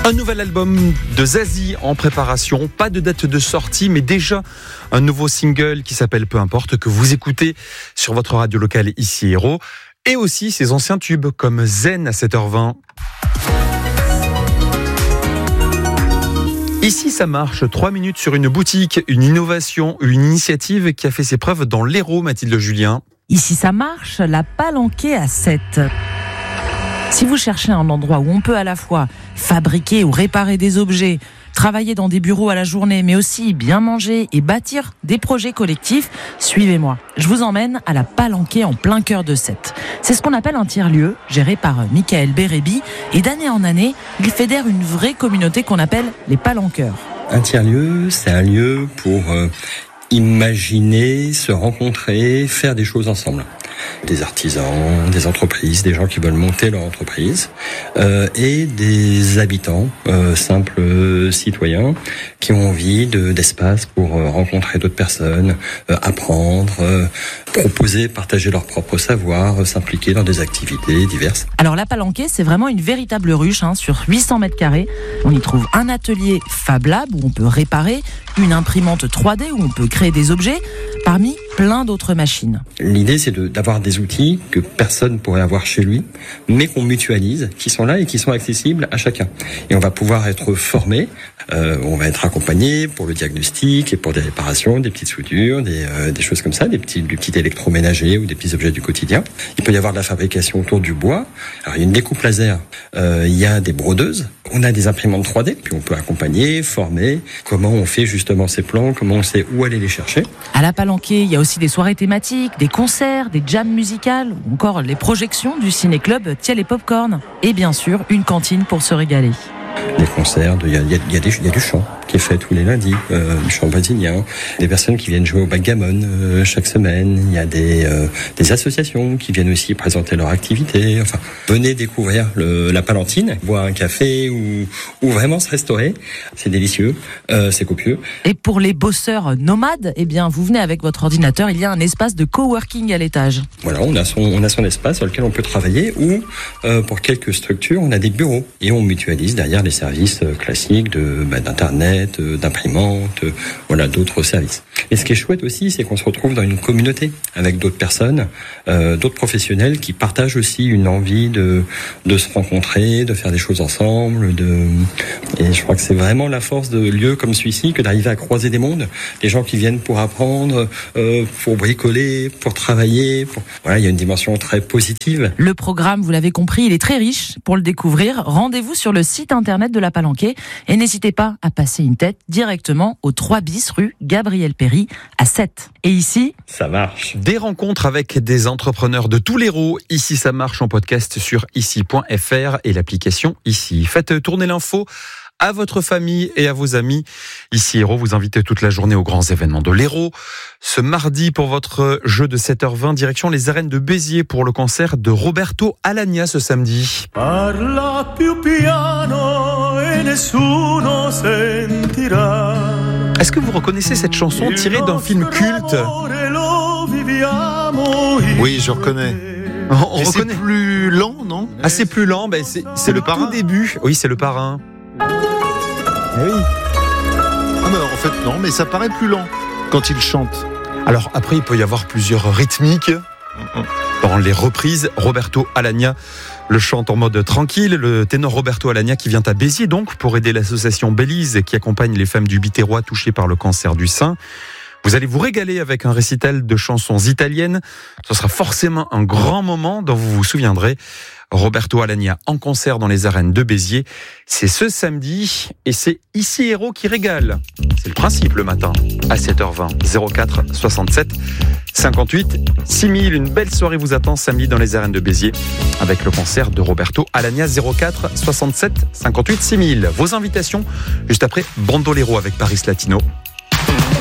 Un nouvel album de Zazie en préparation, pas de date de sortie, mais déjà un nouveau single qui s'appelle Peu importe, que vous écoutez sur votre radio locale ici Héros, et aussi ses anciens tubes comme Zen à 7h20. Ici, ça marche. 3 minutes sur une boutique, une innovation, une initiative qui a fait ses preuves dans l'Hérault, Mathilde Julien. Ici, ça marche, la Palanquée à 7. Si vous cherchez un endroit où on peut à la fois fabriquer ou réparer des objets, travailler dans des bureaux à la journée, mais aussi bien manger et bâtir des projets collectifs, suivez-moi. Je vous emmène à la Palanquée en plein cœur de Sète. C'est ce qu'on appelle un tiers-lieu, géré par Michael Bérébi, et d'année en année, il fédère une vraie communauté qu'on appelle les palanqueurs. Un tiers-lieu, c'est un lieu pour imaginer, se rencontrer, faire des choses ensemble. Des artisans, des entreprises, des gens qui veulent monter leur entreprise, et des habitants, simples citoyens, qui ont envie d'espace pour rencontrer d'autres personnes, apprendre, proposer, partager leur propre savoir, s'impliquer dans des activités diverses. Alors la Palanquée, c'est vraiment une véritable ruche, sur 800 mètres carrés. On y trouve un atelier Fab Lab où on peut réparer, une imprimante 3D où on peut créer des objets, parmi plein d'autres machines. L'idée, c'est d'avoir des outils que personne pourrait avoir chez lui, mais qu'on mutualise, qui sont là et qui sont accessibles à chacun. Et on va pouvoir être formé, on va être accompagné pour le diagnostic et pour des réparations, des petites soudures, des choses comme ça, du petit électroménager ou des petits objets du quotidien. Il peut y avoir de la fabrication autour du bois. Alors, il y a une découpe laser, il y a des brodeuses, on a des imprimantes 3D, puis on peut accompagner, former, comment on fait justement ces plans, comment on sait où aller les chercher. À la Palanquée, il y a aussi des soirées thématiques, des concerts, des jams musicales, ou encore les projections du ciné-club Tiel et Popcorn. Et bien sûr, une cantine pour se régaler. Les concerts, il y a du chant qui est fait tous les lundis, du chant brésilien, des personnes qui viennent jouer au backgammon chaque semaine, il y a des associations qui viennent aussi présenter leur activité. Enfin, venez découvrir la Palantine, boire un café ou vraiment se restaurer, c'est délicieux, c'est copieux. Et pour les bosseurs nomades, vous venez avec votre ordinateur, il y a un espace de coworking à l'étage. Voilà, on a son espace sur lequel on peut travailler, ou pour quelques structures, on a des bureaux et on mutualise derrière les services classiques d'internet, d'imprimantes, d'autres services. Et ce qui est chouette aussi, c'est qu'on se retrouve dans une communauté avec d'autres personnes, d'autres professionnels qui partagent aussi une envie de se rencontrer, de faire des choses ensemble, et je crois que c'est vraiment la force de lieux comme celui-ci que d'arriver à croiser des mondes, des gens qui viennent pour apprendre, pour bricoler, pour travailler, il y a une dimension très positive. Le programme, vous l'avez compris, il est très riche. Pour le découvrir, rendez-vous sur le site internet de la Palanquée et n'hésitez pas à passer une tête directement au 3 bis rue Gabriel Péry à 7. Et ici, ça marche. Des rencontres avec des entrepreneurs de tout l'Hérault. Ici, ça marche en podcast sur ici.fr et l'application Ici. Faites tourner l'info à votre famille et à vos amis. Ici Hérault vous invite toute la journée aux grands événements de l'Hérault. Ce mardi, pour votre jeu de 7h20, direction les arènes de Béziers pour le concert de Roberto Alagna ce samedi. Parla più piano e nessuno sentirà. Est-ce que vous reconnaissez cette chanson tirée d'un film culte ? Oui, je reconnais. On reconnaît. C'est plus lent, non ? C'est plus lent, c'est le tout début. Oui, c'est le parrain. Oui. En fait, non, mais ça paraît plus lent quand il chante. Alors après, il peut y avoir plusieurs rythmiques. Dans les reprises, Roberto Alagna le chante en mode tranquille. Le ténor Roberto Alagna qui vient à Béziers donc pour aider l'association Bélise qui accompagne les femmes du Biterrois touchées par le cancer du sein. Vous allez vous régaler avec un récital de chansons italiennes. Ce sera forcément un grand moment dont vous vous souviendrez. Roberto Alagna en concert dans les arènes de Béziers. C'est ce samedi et c'est Ici Hérault qui régale. C'est le principe le matin à 7h20. 04 67 58 6000. Une belle soirée vous attend samedi dans les arènes de Béziers avec le concert de Roberto Alagna. 04 67 58 6000. Vos invitations juste après Bandolero avec Paris Latino.